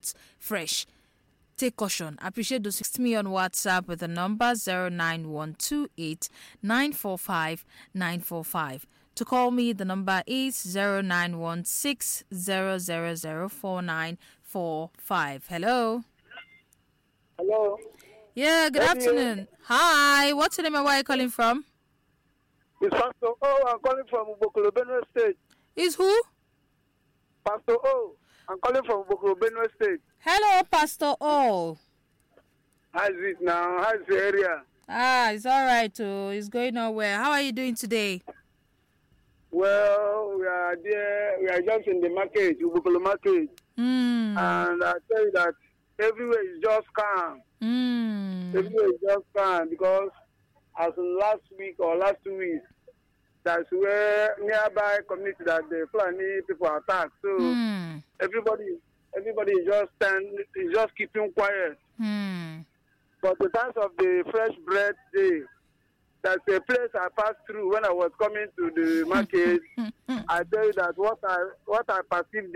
not fresh. Take caution. I appreciate those. Text me on WhatsApp with the number 09128 945 945. To call me, the number is 0916 Hello. Hello. Yeah, good afternoon. Hi, what's your name and where are you calling from? It's Pastor O. I'm calling from Ubokolo, Benue State. Is who? Pastor O. I'm calling from Ubokolo, Benue State. Hello, Pastor O. How's it now? How's the area? It's all right. It's going on well. How are you doing today? Well, we are there. We are just in the market, Ubokolo market. And I tell you that everywhere is just calm. Everywhere is just calm because as last week or last 2 weeks, that's where nearby community that the Fulani people attack. So everybody is just keeping quiet. But the times of the fresh bread day, that's a place I passed through when I was coming to the market. I tell you that what I perceived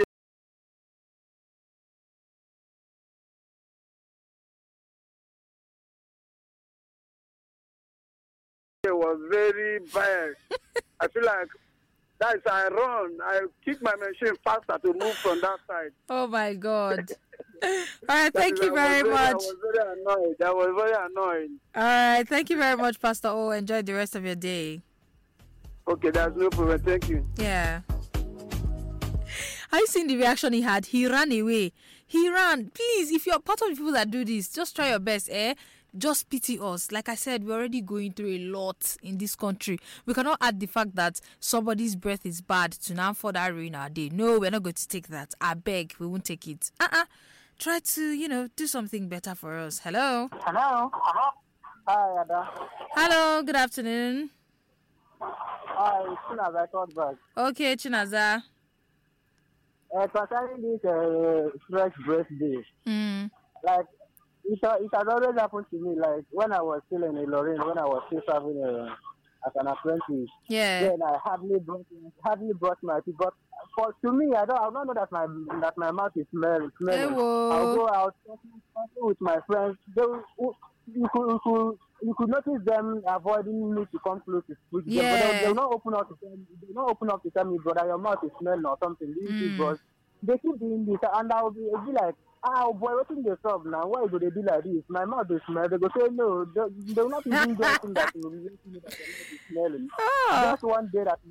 there was very bad. I feel like I kick my machine faster to move from that side. Oh my God. All right, thank you very much. I was very annoyed. All right, thank you very much, Pastor O. Enjoy the rest of your day. Okay, that's no problem. Thank you. Yeah. Have you seen the reaction he had? He ran away. He ran. Please, if you're part of the people that do this, just try your best, Just pity us. Like I said, we're already going through a lot in this country. We cannot add the fact that somebody's breath is bad to now further ruin our day. No, we're not going to take that. I beg, we won't take it. Try to, do something better for us. Hello. Hello. Hi, Ada. Hello, good afternoon. Hi, it's Chinaza. I called back. Okay, Chinaza. Concerning this fresh birthday, like, it has always happened to me, like, when I was still in Ilorin, when I was still serving as an apprentice. Yeah. Then I hardly brought my teeth. But to me, I don't know that my mouth is smelling. I'll go out talking with my friends. You could notice them avoiding me to come close to speak. Yeah. But they'll not open up to tell me, brother, your mouth is smelling or something. Because they keep doing this, and I'll be like, oh boy, what's in the trouble now? Why do they do like this? My mouth is smelling. They go say no. They'll not even do anything that will make me that is smelling. Just one day that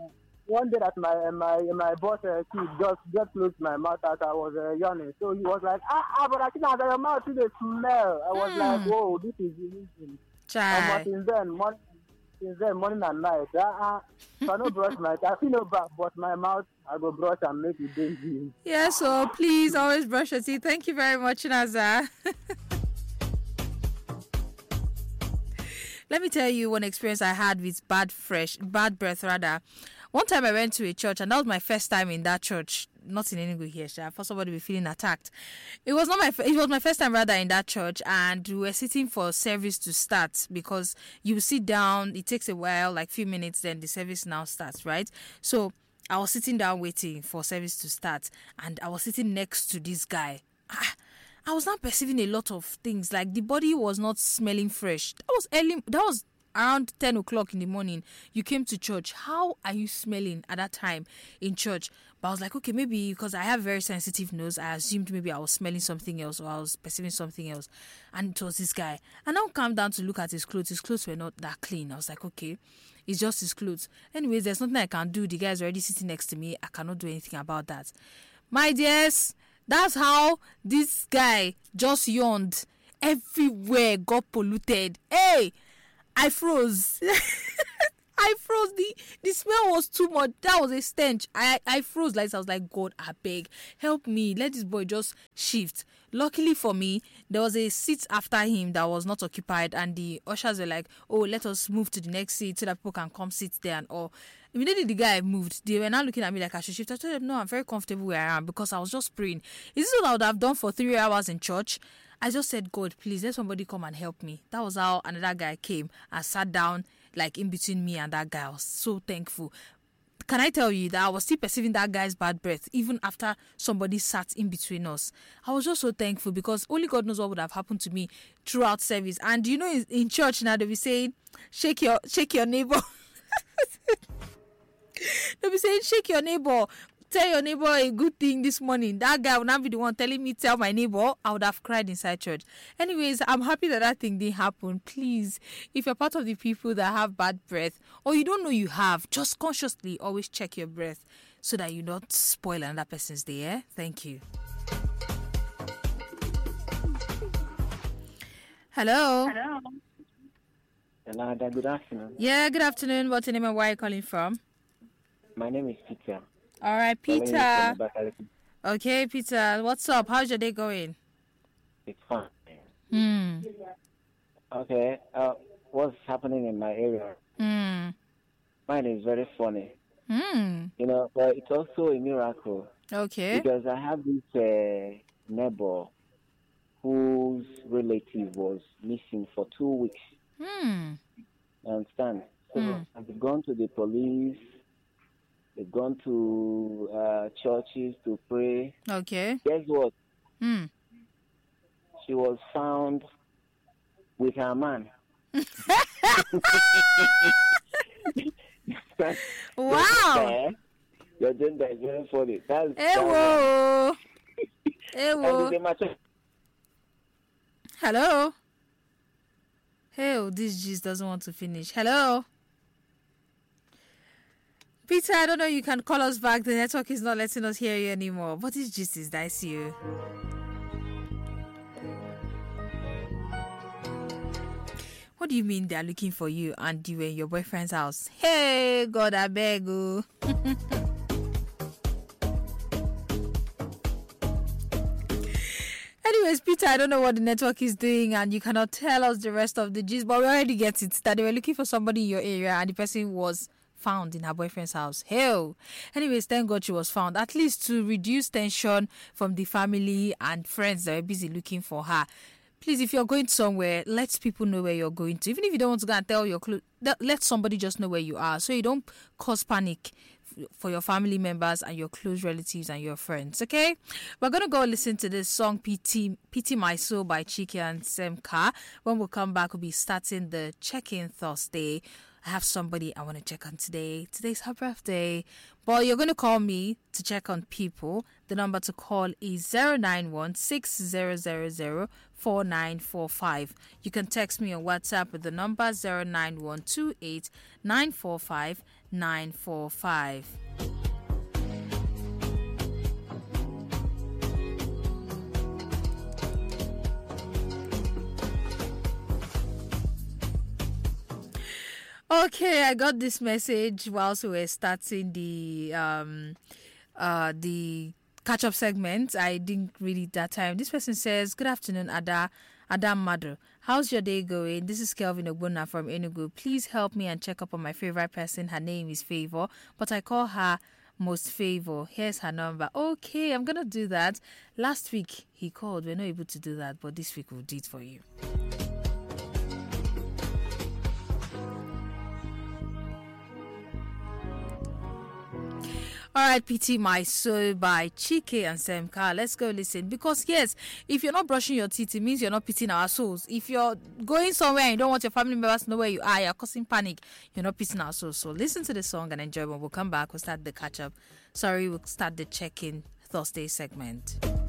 my boss kid just closed my mouth as I was yawning. So he was like, but I think your mouth is smell. I was like, whoa, this is amazing. But since then, morning and night, if I don't brush my teeth, I feel no bad, but my mouth, I go brush and make it daily. Yeah, so please always brush your teeth. Thank you very much, Naza. Let me tell you one experience I had with bad breath rather. One time I went to a church, and that was my first time in that church. Not in Enugu here, for somebody to be feeling attacked. It was my first time rather in that church, and we were sitting for service to start because you sit down. It takes a while, like few minutes, then the service now starts, right? So I was sitting down waiting for service to start, and I was sitting next to this guy. I was not perceiving a lot of things, like the body was not smelling fresh. That was early. That was around 10 o'clock in the morning. You came to church. How are you smelling at that time in church? But I was like, okay, maybe because I have a very sensitive nose, I assumed maybe I was smelling something else or I was perceiving something else. And it was this guy. And now calm down to look at his clothes. His clothes were not that clean. I was like, okay, it's just his clothes. Anyways, there's nothing I can do. The guy's already sitting next to me. I cannot do anything about that. My dears, that's how this guy just yawned. Everywhere got polluted. Hey, I froze. I froze. The smell was too much. That was a stench. I froze. Like I was like, God, I beg, help me. Let this boy just shift. Luckily for me, there was a seat after him that was not occupied, and the ushers were like, oh, let us move to the next seat so that people can come sit there and all. Immediately the guy moved. They were now looking at me like I should shift. I told them, no, I'm very comfortable where I am because I was just praying. Is this what I would have done for 3 hours in church? I just said, God, please let somebody come and help me. That was how another guy came and sat down like in between me and that guy. I was so thankful. can I tell you that I was still perceiving that guy's bad breath even after somebody sat in between us? I was just so thankful because only God knows what would have happened to me throughout service. And you know, in church now, they'll be saying, shake your neighbor. They'll be saying, shake your neighbor. Tell your neighbor a good thing this morning. That guy would not be the one telling me, tell my neighbor. I would have cried inside church. Anyways, I'm happy that thing didn't happen. Please, if you're part of the people that have bad breath, or you don't know you have, just consciously always check your breath so that you don't spoil another person's day. Eh? Thank you. Hello. Hello, good afternoon. Yeah, good afternoon. What's your name and where are you calling from? My name is Peter. All right, Peter. Okay, Peter. What's up? How's your day going? It's fine. Okay. What's happening in my area? Mine is very funny. You know, but it's also a miracle. Okay. Because I have this neighbor whose relative was missing for 2 weeks. You understand? So I've gone to the police. They've gone to churches to pray. Okay. Guess what? She was found with her man. Wow. Your gender is very funny. Ewo. Hello. Hey, this gist doesn't want to finish. Hello. Peter, I don't know, you can call us back. The network is not letting us hear you anymore. But this gist is dicey. You. What do you mean they're looking for you and you were in your boyfriend's house? Hey, God, I beg you. Anyways, Peter, I don't know what the network is doing and you cannot tell us the rest of the gist, but we already get it, that they were looking for somebody in your area and the person was found in her boyfriend's house. Hell. Anyways, thank God she was found, at least to reduce tension from the family and friends that were busy looking for her. Please, if you're going somewhere, let people know where you're going to. Even if you don't want to go and tell your let somebody just know where you are so you don't cause panic for your family members and your close relatives and your friends. Okay, we're gonna go listen to this song Pity My Soul by Chike and Semka. When we come back, we'll be starting the check-in Thursday. I have somebody I want to check on today. Today's her birthday. But you're going to call me to check on people. The number to call is 091-6000-4945. You can text me on WhatsApp with the number 09128-945-945. Okay, I got this message whilst we were starting the catch-up segment. I didn't read it that time. This person says, "Good afternoon, Adam Madu. How's your day going? This is Kelvin Ogbonna from Enugu. Please help me and check up on my favorite person. Her name is Favor, but I call her Most Favor. Here's her number." Okay, I'm gonna do that. Last week he called. We're not able to do that, but this week we'll do it for you. All right, Pity My Soul by Chike and Semka. Let's go listen. Because yes, if you're not brushing your teeth, it means you're not pitying our souls. If you're going somewhere and you don't want your family members to know where you are, you're causing panic, you're not pitying our souls. So listen to the song and enjoy. When we'll come back, we'll start the catch-up. We'll start the check-in Thursday segment.